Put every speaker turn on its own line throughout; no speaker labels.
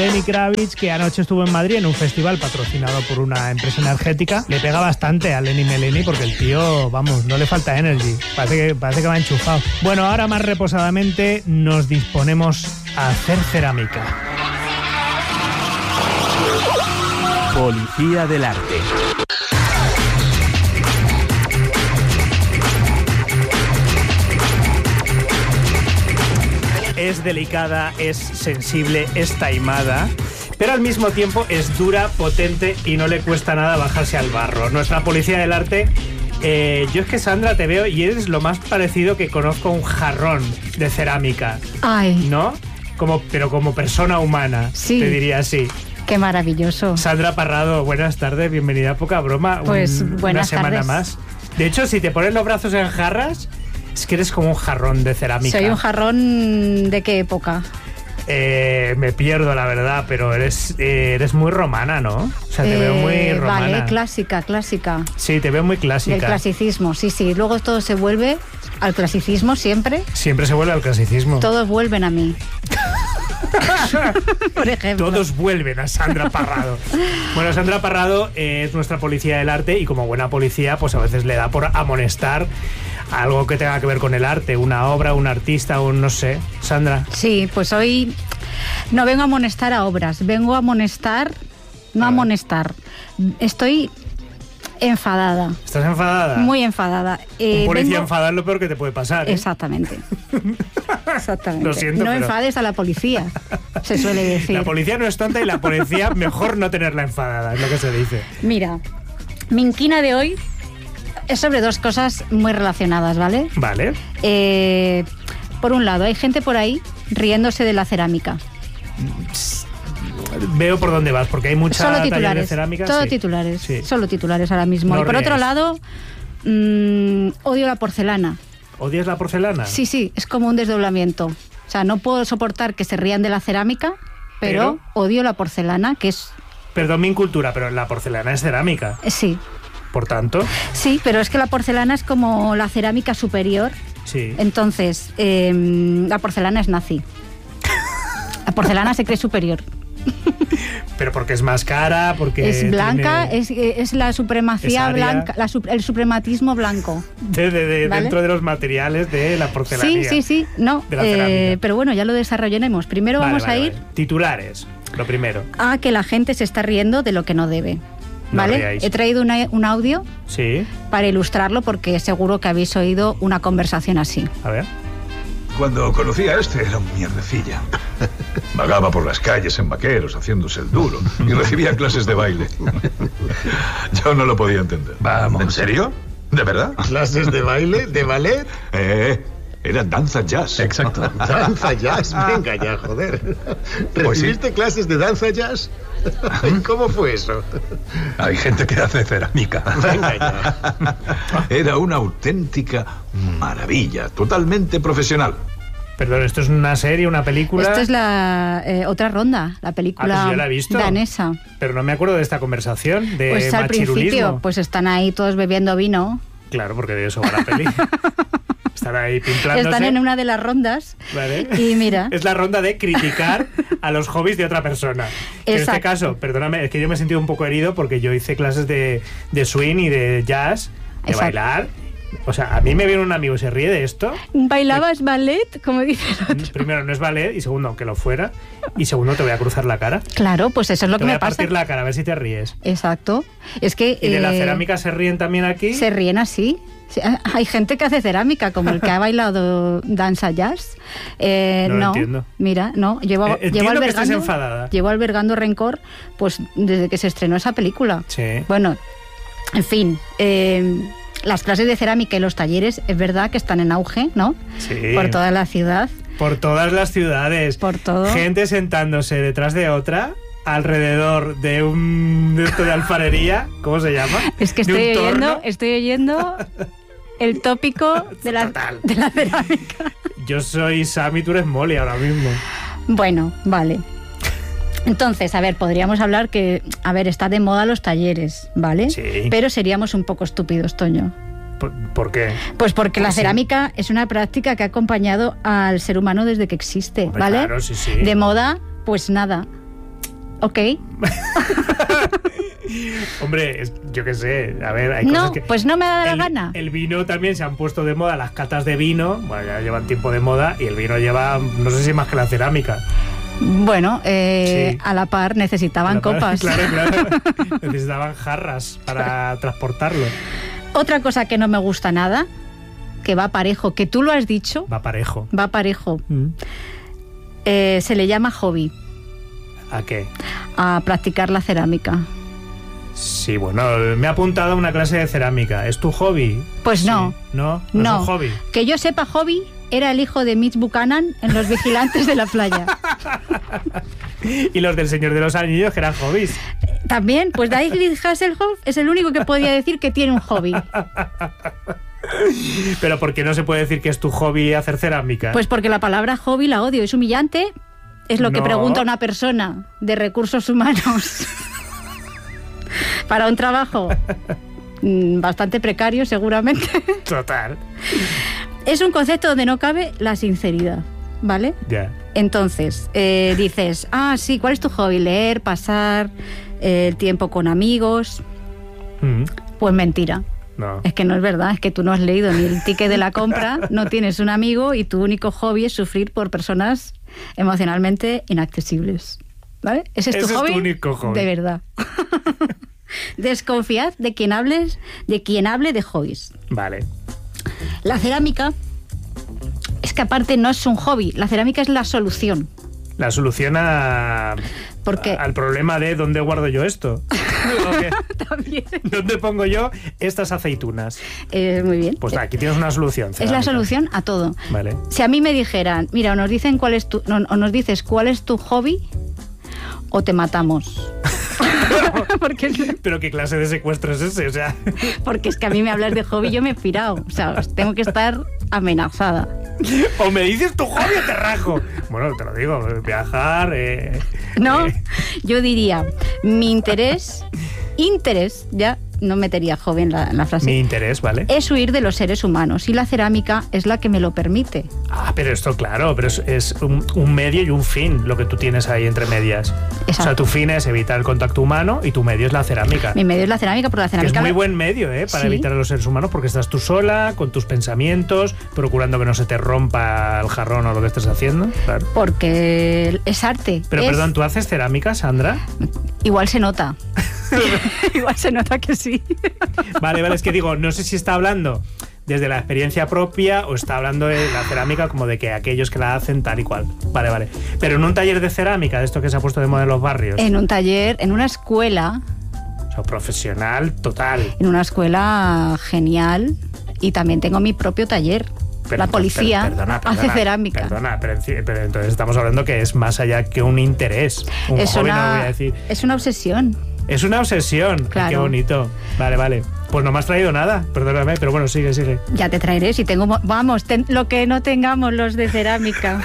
Lenny Kravitz, que anoche estuvo en Madrid en un festival patrocinado por una empresa energética. Le pega bastante a Lenny Meleni porque el tío, vamos, no le falta energy. Parece que va enchufado. Bueno, ahora más reposadamente nos disponemos a hacer cerámica.
Policía del arte.
Es delicada, es sensible, es taimada, pero al mismo tiempo es dura, potente y no le cuesta nada bajarse al barro. Nuestra policía del arte, yo es que, Sandra, te veo y eres lo más parecido que conozco a un jarrón de cerámica.
Ay.
¿No? Pero como persona humana,
sí.
Te diría así.
Qué maravilloso.
Sandra Parrado, buenas tardes, bienvenida a Poca Broma.
Pues
una semana más. De hecho, si te pones los brazos en jarras, es que eres como un jarrón de cerámica.
¿Soy un jarrón de qué época?
Me pierdo, la verdad, pero eres muy romana, ¿no? O sea, te veo muy romana.
Vale, clásica.
Sí, te veo muy clásica.
El clasicismo, sí. Luego todo se vuelve al clasicismo siempre.
Siempre se vuelve al clasicismo.
Todos vuelven a mí. Por ejemplo.
Todos vuelven a Sandra Parrado. Bueno, Sandra Parrado es nuestra policía del arte y como buena policía, pues a veces le da por amonestar algo que tenga que ver con el arte, una obra, un artista, no sé. Sandra.
Sí, pues hoy no vengo a amonestar a obras, vengo a amonestar, no a amonestar. Estoy enfadada.
¿Estás enfadada?
Muy enfadada.
Un policía enfadado es lo peor que te puede pasar, ¿eh?
Exactamente.
Lo siento,
no
pero...
enfades a la policía, se suele decir.
La policía no es tonta y la policía mejor no tenerla enfadada, es lo que se dice.
Mira, mi inquina de hoy es sobre dos cosas muy relacionadas, ¿vale?
Vale.
Por un lado, hay gente por ahí riéndose de la cerámica.
Veo por dónde vas, porque hay mucha
solo
taller
titulares,
de cerámica.
todo
sí.
titulares,
sí.
Solo titulares ahora mismo.
No
y por
ríes.
otro lado, odio la porcelana.
¿Odias la porcelana?
Sí, es como un desdoblamiento. O sea, no puedo soportar que se rían de la cerámica, pero odio la porcelana, que es...
Perdón mi incultura, pero la porcelana es cerámica.
Sí.
Por tanto...
Sí, pero es que la porcelana es como la cerámica superior.
Sí.
Entonces, la porcelana es nazi. La porcelana se cree superior.
Pero porque es más cara, porque...
Es blanca,
tiene...
es la supremacía blanca, el suprematismo blanco.
¿Vale? Dentro de los materiales de la porcelanía.
Sí. No,
de la cerámica.
pero bueno, ya lo desarrollaremos. Primero vamos a ir...
Titulares, lo primero.
A que la gente se está riendo de lo que no debe. ¿Vale?
Ríais.
He traído un audio para ilustrarlo porque seguro que habéis oído una conversación así.
A ver.
Cuando conocí a este era un mierdecilla. Vagaba por las calles en vaqueros haciéndose el duro y recibía clases de baile. Yo no lo podía entender.
Vamos.
¿En serio? ¿De verdad?
¿Clases de baile? ¿De ballet?
Era danza jazz.
Exacto. Danza jazz. Venga ya, joder. ¿Recibiste clases de danza jazz? ¿Cómo fue eso?
Hay gente que hace cerámica.
Venga ya.
Era una auténtica maravilla, totalmente profesional.
Perdón, ¿esto es una serie, una película?
Esto es la otra ronda, la película
pues yo la he visto,
danesa.
Pero no me acuerdo de esta conversación, de
pues al
machirulismo.
principio, pues están ahí todos bebiendo vino.
Claro, porque de eso va la peli. Están ahí pimplándose.
Están en una de las rondas.
Vale.
Y mira.
Es la ronda de criticar a los hobbies de otra persona. En este caso, perdóname, es que yo me he sentido un poco herido porque yo hice clases de swing y de jazz, de bailar. O sea, a mí me viene un amigo y se ríe de esto.
¿Bailabas ballet? Como dice el otro.
Primero, no es ballet, y segundo, aunque lo fuera. Y segundo, te voy a cruzar la cara.
Claro, pues eso es lo que me pasa.
Te voy a partir la cara, a ver si te ríes.
Exacto. Es que...
¿Y de la cerámica se ríen también aquí?
Se ríen así. Hay gente que hace cerámica, como el que ha bailado danza jazz.
No lo entiendo.
Mira, no. Llevo albergando rencor pues desde que se estrenó esa película.
Sí.
Bueno, en fin... las clases de cerámica y los talleres es verdad que están en auge, ¿no?
Sí.
Por toda la ciudad.
Por todas las ciudades.
Por todo.
Gente sentándose detrás de otra alrededor de un de alfarería. ¿Cómo se llama?
Es que estoy oyendo el tópico de la cerámica.
Yo soy Sam y tú eres Molly ahora mismo.
Bueno, vale. Entonces, a ver, podríamos hablar que, está de moda los talleres, ¿vale?
Sí.
Pero seríamos un poco estúpidos, Toño.
¿Por qué?
Pues porque la cerámica es una práctica que ha acompañado al ser humano desde que existe, ¿vale?
Claro, sí.
De moda, pues nada. Ok.
Hombre, yo qué sé, a ver, hay cosas
No,
que...
pues no me da la gana.
El vino también se han puesto de moda, las catas de vino, bueno, ya llevan tiempo de moda, y el vino lleva, no sé si más que la cerámica.
Bueno,
Sí.
a la par necesitaban copas.
Claro. Necesitaban jarras para transportarlo.
Otra cosa que no me gusta nada, que va parejo, que tú lo has dicho,
Va parejo.
va parejo,
Mm.
se le llama hobby,
¿A qué?
a practicar la cerámica.
Sí, bueno, me ha apuntado a una clase de cerámica. ¿Es tu hobby?
Pues
Sí.
no.
¿No?
No.
Es un hobby.
Que yo sepa, hobby era el hijo de Mitch Buchanan en Los Vigilantes de la Playa.
Y los del Señor de los Anillos, que eran hobbies.
También, pues David Hasselhoff es el único que podía decir que tiene un hobby.
Pero ¿por qué no se puede decir que es tu hobby hacer cerámica?
Pues porque la palabra hobby la odio, es humillante, es lo que
No.
pregunta una persona de recursos humanos para un trabajo bastante precario seguramente.
Total.
Es un concepto donde no cabe la sinceridad, ¿vale?
Ya.
Entonces, dices, sí, ¿cuál es tu hobby? Leer, pasar el tiempo con amigos.
Mm.
Pues mentira.
No.
Es que no es verdad, es que tú no has leído ni el ticket de la compra, no tienes un amigo y tu único hobby es sufrir por personas emocionalmente inaccesibles. ¿Vale? Ese es tu
Ese es tu
hobby.
único hobby.
De verdad. Desconfiad de quien hable de hobbies.
Vale.
La cerámica es que aparte no es un hobby, la cerámica es la solución.
La solución
¿Por qué?
al problema de ¿dónde guardo yo esto? ¿O qué?
También.
¿Dónde pongo yo estas aceitunas?
Muy bien.
Pues aquí tienes una solución.
Es la
cerámica.
solución a todo.
Vale.
Si a mí me dijeran, mira, o nos dices cuál es tu hobby o te matamos.
Pero ¿qué clase de secuestro es ese? O sea,
Porque es que a mí me hablas de hobby y yo me he pirado. O sea, tengo que estar amenazada.
o me dices tu hobby o te rajo. Bueno, te lo digo, viajar.
No, yo diría, mi interés, ya no metería hobby en la frase.
Mi interés, ¿vale?
Es huir de los seres humanos y la cerámica es la que me lo permite.
Pero esto, claro, pero es un medio y un fin lo que tú tienes ahí entre medias.
Exacto.
O sea, tu fin es evitar el contacto humano y tu medio es la cerámica.
Mi medio es la cerámica, porque la
Que es
cerámica...
muy buen medio, para
Sí.
evitar a los seres humanos, porque estás tú sola, con tus pensamientos, procurando que no se te rompa el jarrón o lo que estés haciendo. Claro.
Porque es arte.
Pero perdón, ¿tú haces cerámica, Sandra?
Igual se nota. Igual se nota que sí.
Vale, es que digo, no sé si está hablando desde la experiencia propia o está hablando de la cerámica como de que aquellos que la hacen tal y cual. Vale. Pero en un taller de cerámica, de esto que se ha puesto de moda en los barrios.
En un taller, en una escuela,
O sea, profesional total.
en una escuela genial, y también tengo mi propio taller. La policía
Perdona,
hace cerámica.
Perdona, pero entonces estamos hablando que es más allá que un interés. Un
Es
hobby, no lo voy a decir.
es una obsesión.
Es una obsesión. Ay,
Claro.
qué bonito. Vale. Pues no me has traído nada, perdóname, pero bueno, sigue.
Ya te traeré si tengo... Vamos, lo que no tengamos los de cerámica.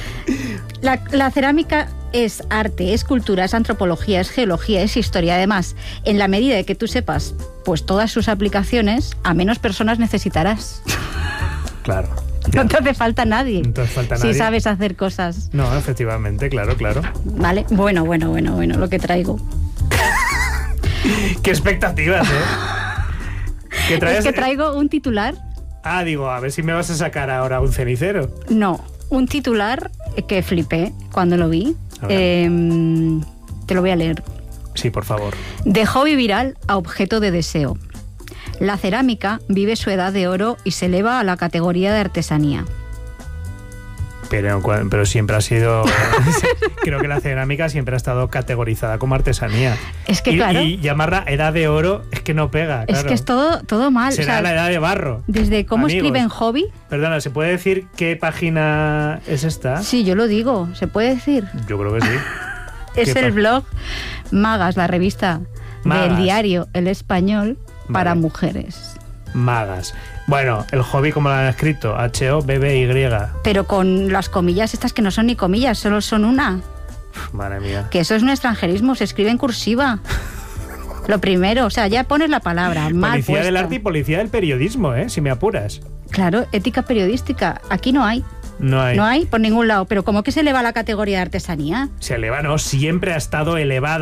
La cerámica es arte, es cultura, es antropología, es geología, es historia. Además, en la medida de que tú sepas pues todas sus aplicaciones, a menos personas necesitarás.
Claro.
No te hace falta nadie.
No te hace falta
si
nadie.
sabes hacer cosas.
No, efectivamente, claro.
Vale, bueno, lo que traigo.
Qué expectativas, ¿eh? ¿Qué traes?
Es que traigo un titular.
Digo, a ver si me vas a sacar ahora un cenicero.
No, un titular que flipé cuando lo vi.
A ver.
Te lo voy a leer.
Sí, por favor.
De hobby viral a objeto de deseo. La cerámica vive su edad de oro y se eleva a la categoría de artesanía.
Pero siempre ha sido... Creo que la cerámica siempre ha estado categorizada como artesanía.
Es que claro.
Y llamarla edad de oro es que no pega, claro.
Es que es todo mal.
Será la edad de barro.
Desde cómo
Amigos.
escriben hobby.
Perdona, ¿se puede decir qué página es esta?
Sí, yo lo digo. ¿Se puede decir?
Yo creo que sí.
Es
¿Qué
el
pa-
blog Magas, la revista
Magas.
del diario El Español para
Vale.
mujeres.
Magas. Bueno, el hobby, como lo han escrito, HOBBY.
Pero con las comillas estas que no son ni comillas, solo son una.
Madre mía.
Que eso es un extranjerismo, se escribe en cursiva. Lo primero, o sea, ya pones la palabra mal
Policía del
puesta.
arte y policía del periodismo, si me apuras.
Claro, ética periodística. Aquí no hay.
No hay.
No hay por ningún lado. Pero ¿cómo que se eleva la categoría de artesanía?
Se eleva, no, siempre ha estado elevada.